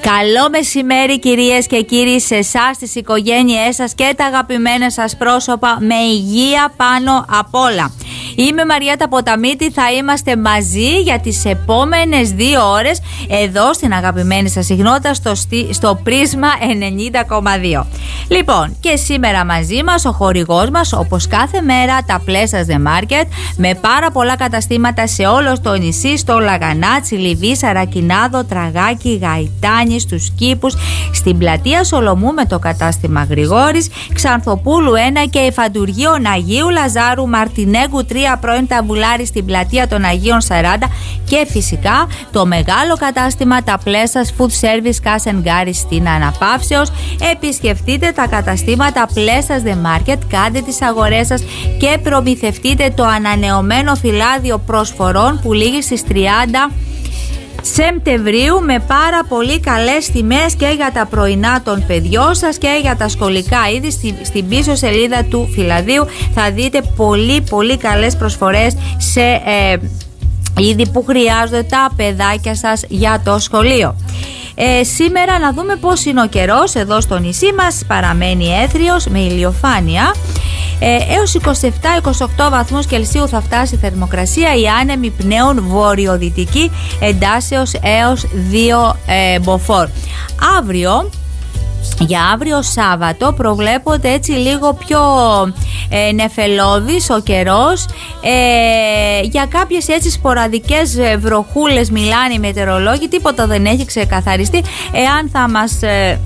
Καλό μεσημέρι κυρίες και κύριοι σε εσάς, τις οικογένειές σας και τα αγαπημένα σας πρόσωπα, με υγεία πάνω απ' όλα. Είμαι Μαριέτα Ποταμίτη, θα είμαστε μαζί για τις επόμενες 2 ώρες εδώ στην αγαπημένη σας συχνότητα στο Πρίσμα 90,2. Λοιπόν, και σήμερα μαζί μας ο χορηγός μας, όπως κάθε μέρα, τα Plessas The Market, με πάρα πολλά καταστήματα σε όλο το νησί, στο Λαγανάτσι, Λιβύη, Σαρακινάδο, Τραγάκι, Γαϊτάνη, στους Κήπους, στην πλατεία Σολομού με το κατάστημα Γρηγόρης, Ξανθοπούλου 1 και Εφαντουργείο Αγίου Λαζάρου, Μαρτινέγκου 3, πρώην Ταβουλάρη στην πλατεία των Αγίων 40 και φυσικά το μεγάλο κατάστημα τα Plessas Food Service Cash and Carry στην Αναπαύσεως. Επισκεφτείτε τα καταστήματα Plessas The Market, κάντε τις αγορές σας και προμηθευτείτε το ανανεωμένο φυλάδιο προσφορών που λήγει στις 30 Σεπτεμβρίου με πάρα πολύ καλές τιμές και για τα πρωινά των παιδιών σας και για τα σχολικά είδη. Στην πίσω σελίδα του φυλαδίου θα δείτε πολύ καλές προσφορές σε είδη που χρειάζονται τα παιδάκια σας για το σχολείο. Σήμερα να δούμε πώς είναι ο καιρός εδώ στο νησί μας. Παραμένει έθριος με ηλιοφάνεια. Έως 27-28 βαθμούς Κελσίου θα φτάσει η θερμοκρασία, η άνεμη πνέουν βορειοδυτική εντάσεως έως 2 μποφόρ. Για αύριο Σάββατο προβλέπονται έτσι λίγο πιο νεφελώδης ο καιρός, για κάποιες έτσι σποραδικές βροχούλες μιλάνε οι μετεωρολόγοι, τίποτα δεν έχει ξεκαθαριστεί εάν θα μας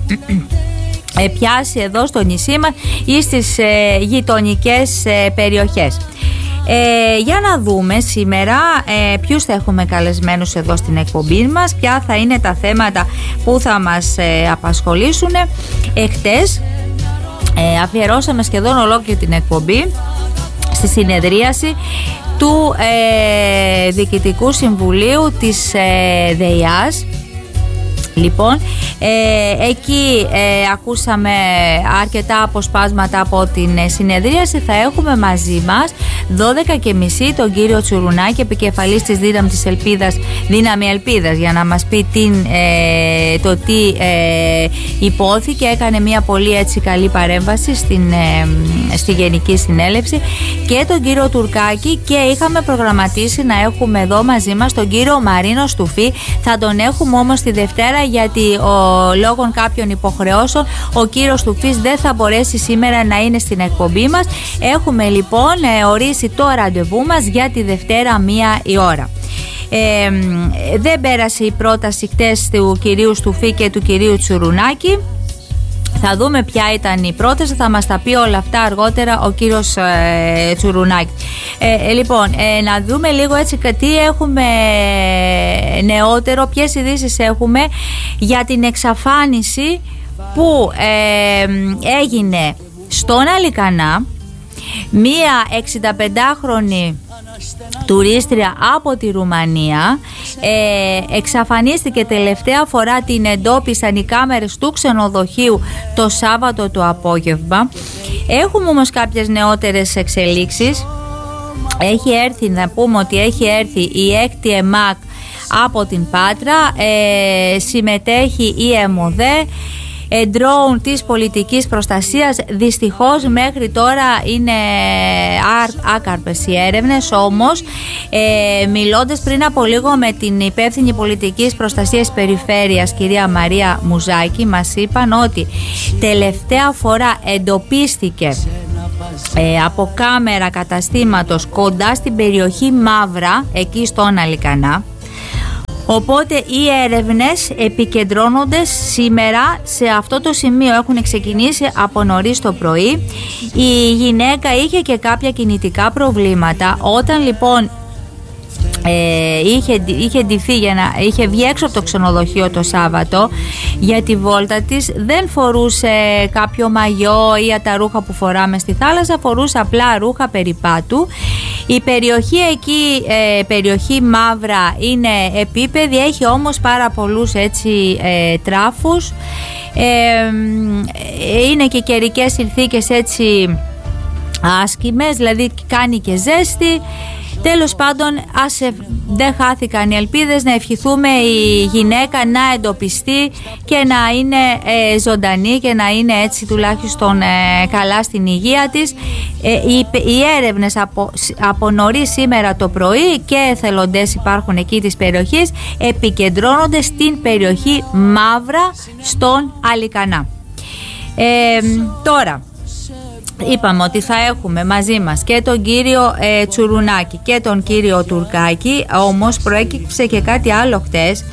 πιάσει εδώ στο νησί μας ή στις γειτονικές περιοχές. Για να δούμε σήμερα ποιους θα έχουμε καλεσμένους εδώ στην εκπομπή μας, ποια θα είναι τα θέματα που θα μας απασχολήσουν. Χτες αφιερώσαμε σχεδόν ολόκληρη την εκπομπή στη συνεδρίαση του Διοικητικού Συμβουλίου της ΔΕΙΑΣ. Λοιπόν, εκεί ακούσαμε αρκετά αποσπάσματα από την συνεδρίαση. Θα έχουμε μαζί μας 12:30 τον κύριο Τσουρουνάκη, επικεφαλής της Δύναμη Ελπίδας, για να μας πει το τι υπόθηκε. Έκανε μια πολύ έτσι καλή παρέμβαση στη Γενική Συνέλευση, και τον κύριο Τουρκάκη, και είχαμε προγραμματίσει να έχουμε εδώ μαζί μας τον κύριο Μαρίνο Στουφή. Θα τον έχουμε όμως τη Δευτέρα, γιατί λόγω κάποιων υποχρεώσεων ο κύριος Στουφής δεν θα μπορέσει σήμερα να είναι στην εκπομπή μας. Έχουμε λοιπόν ορίσει το ραντεβού μας για τη Δευτέρα 1 η ώρα. Δεν πέρασε η πρόταση χτες του κυρίου Στουφή και του κυρίου Τσουρουνάκη. Θα δούμε ποια ήταν η πρόταση, θα μας τα πει όλα αυτά αργότερα ο κύριος Τσουρουνάκη. Λοιπόν, να δούμε λίγο έτσι τι έχουμε νεότερο, ποιες ειδήσεις έχουμε για την εξαφάνιση που έγινε στον Αλικανά. Μία 65χρονη τουρίστρια από τη Ρουμανία εξαφανίστηκε τελευταία φορά, την εντόπισαν οι κάμερες του ξενοδοχείου το Σάββατο το απόγευμα. Έχουμε όμως κάποιες νεότερες εξελίξεις. Έχει έρθει, να πούμε ότι έχει έρθει η 6η ΕΜΑΚ από την Πάτρα, συμμετέχει η ΕΜΟΔΕ, drone της πολιτικής προστασίας. Δυστυχώς μέχρι τώρα είναι άκαρπες οι έρευνες, όμως μιλώντας πριν από λίγο με την υπεύθυνη πολιτικής προστασίας περιφέρειας, κυρία Μαρία Μουζάκη, μας είπαν ότι τελευταία φορά εντοπίστηκε από κάμερα καταστήματος κοντά στην περιοχή Μαύρα, εκεί στον Αλικανά. Οπότε οι έρευνες επικεντρώνονται σήμερα σε αυτό το σημείο. Έχουν ξεκινήσει από νωρίς το πρωί. Η γυναίκα είχε και κάποια κινητικά προβλήματα. Όταν λοιπόν είχε βγει έξω από το ξενοδοχείο το Σάββατο για τη βόλτα της, δεν φορούσε κάποιο μαγιό ή τα ρούχα που φοράμε στη θάλασσα, φορούσε απλά ρούχα περιπάτου. Η περιοχή εκεί, περιοχή Μαύρα, είναι επίπεδη, έχει όμως πάρα πολλούς έτσι τράφους, είναι και καιρικές συνθήκες έτσι άσκημες, δηλαδή κάνει και ζέστη. Τέλος πάντων, δεν χάθηκαν οι ελπίδες, να ευχηθούμε η γυναίκα να εντοπιστεί και να είναι ζωντανή και να είναι έτσι τουλάχιστον καλά στην υγεία της. Οι έρευνες από νωρίς σήμερα το πρωί και εθελοντές υπάρχουν εκεί της περιοχής, επικεντρώνονται στην περιοχή Μαύρα στον Αλικανά. Τώρα είπαμε ότι θα έχουμε μαζί μας και τον κύριο Τσουρουνάκη και τον κύριο Τουρκάκη, όμως προέκυψε και κάτι άλλο χτες.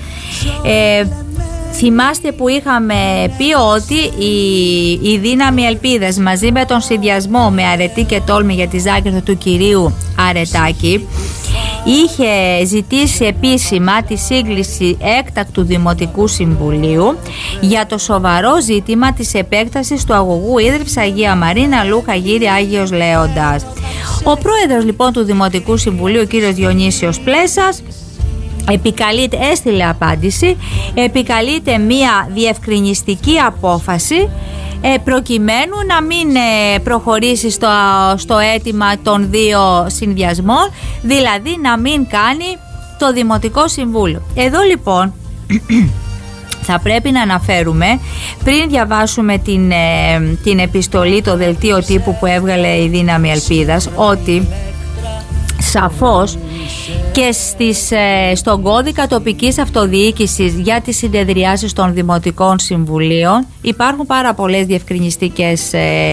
Θυμάστε που είχαμε πει ότι η δύναμη Ελπίδας μαζί με τον συνδυασμό με αρετή και τόλμη για τη Ζάκυνθο του κυρίου Αρετάκη είχε ζητήσει επίσημα τη σύγκληση έκτακτου Δημοτικού Συμβουλίου για το σοβαρό ζήτημα της επέκτασης του αγωγού ίδρυψης Αγία Μαρίνα Λούχα Γύρι Άγιος Λέοντας. Ο πρόεδρος λοιπόν του Δημοτικού Συμβουλίου, ο κύριος Διονύσιος Πλέσας, έστειλε απάντηση, επικαλείται μία διευκρινιστική απόφαση προκειμένου να μην προχωρήσει στο αίτημα των δύο συνδυασμών, δηλαδή να μην κάνει το Δημοτικό Συμβούλιο. Εδώ λοιπόν θα πρέπει να αναφέρουμε, πριν διαβάσουμε την επιστολή, το δελτίο τύπου που έβγαλε η Δύναμη Ελπίδας, ότι σαφώς και στον κώδικα τοπικής αυτοδιοίκησης για τις συνεδριάσεις των Δημοτικών Συμβουλίων υπάρχουν πάρα πολλές διευκρινιστικές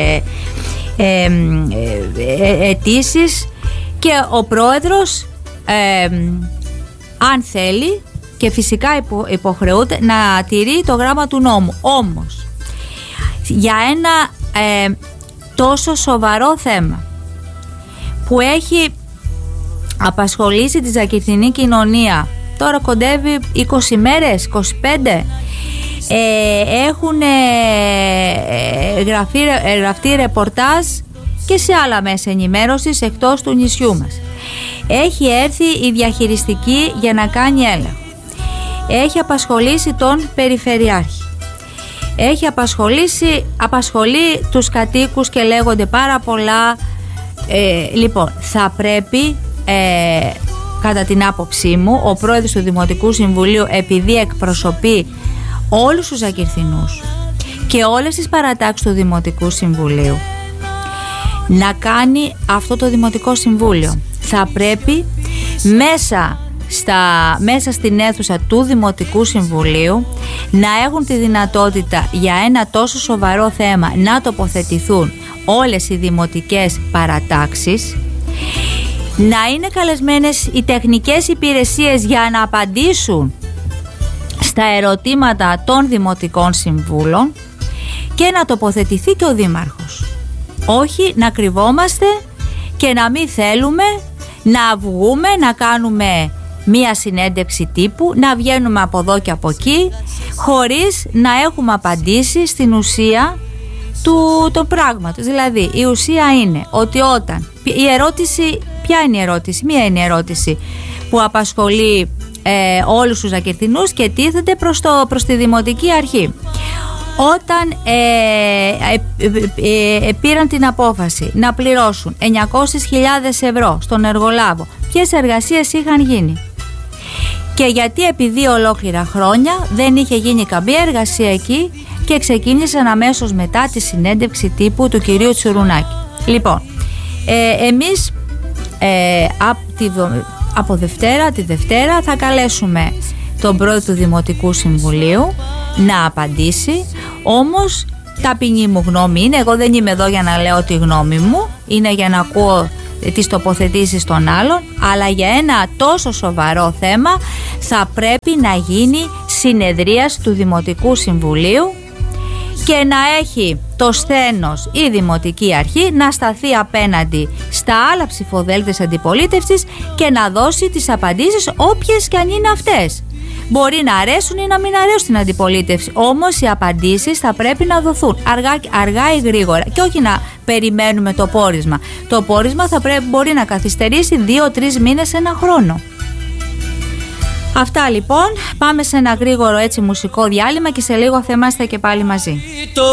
αιτήσεις και ο πρόεδρος αν θέλει και φυσικά υποχρεούται να τηρεί το γράμμα του νόμου. Όμως για ένα τόσο σοβαρό θέμα που έχει απασχολήσει τη ζακυνθινή κοινωνία, τώρα κοντεύει 20 μέρες, 25, έχουν γραφτεί ρεπορτάζ και σε άλλα μέσα ενημέρωσης εκτός του νησιού μας. Έχει έρθει η διαχειριστική για να κάνει έλεγχο. Έχει απασχολήσει τον Περιφερειάρχη. Απασχολεί τους κατοίκους και λέγονται πάρα πολλά. Λοιπόν, θα πρέπει κατά την άποψή μου ο πρόεδρος του Δημοτικού Συμβουλίου, επειδή εκπροσωπεί όλους τους Ζακυνθινούς και όλες τις παρατάξεις του Δημοτικού Συμβουλίου, να κάνει αυτό το Δημοτικό Συμβούλιο. Θα πρέπει μέσα στην αίθουσα του Δημοτικού Συμβουλίου να έχουν τη δυνατότητα για ένα τόσο σοβαρό θέμα να τοποθετηθούν όλες οι δημοτικές παρατάξεις, να είναι καλεσμένες οι τεχνικές υπηρεσίες για να απαντήσουν στα ερωτήματα των Δημοτικών Συμβούλων και να τοποθετηθεί και ο Δήμαρχος. Όχι να κρυβόμαστε και να μην θέλουμε να βγούμε, να κάνουμε μία συνέντευξη τύπου, να βγαίνουμε από εδώ και από εκεί χωρίς να έχουμε απαντήσει στην ουσία του πράγματος. Δηλαδή η ουσία είναι ότι όταν η ερώτηση, ποια είναι η ερώτηση? Μία είναι η ερώτηση που απασχολεί όλους τους Ζακυνθινούς και τίθεται προς τη Δημοτική Αρχή. Όταν πήραν την απόφαση να πληρώσουν 900.000 ευρώ στον εργολάβο, ποιες εργασίες είχαν γίνει και γιατί επί 2 ολόκληρα χρόνια δεν είχε γίνει καμία εργασία εκεί και ξεκίνησαν αμέσως μετά τη συνέντευξη τύπου του κυρίου Τσουρουνάκη. Λοιπόν, εμείς από τη Δευτέρα θα καλέσουμε τον πρόεδρο του Δημοτικού Συμβουλίου να απαντήσει, όμως ταπεινή μου γνώμη είναι, εγώ δεν είμαι εδώ για να λέω τη γνώμη μου, είναι για να ακούω τις τοποθετήσεις των άλλων, αλλά για ένα τόσο σοβαρό θέμα θα πρέπει να γίνει συνεδρίαση του Δημοτικού Συμβουλίου και να έχει το σθένος η Δημοτική Αρχή να σταθεί απέναντι στα άλλα ψηφοδέλτια αντιπολίτευσης και να δώσει τις απαντήσεις όποιες και αν είναι αυτές. Μπορεί να αρέσουν ή να μην αρέσουν στην αντιπολίτευση, όμως οι απαντήσεις θα πρέπει να δοθούν αργά ή γρήγορα και όχι να περιμένουμε το πόρισμα. Το πόρισμα μπορεί να καθυστερήσει 2-3 μήνες, 1 χρόνο. Αυτά λοιπόν, πάμε σε ένα γρήγορο έτσι μουσικό διάλειμμα και σε λίγο θα είμαστε και πάλι μαζί.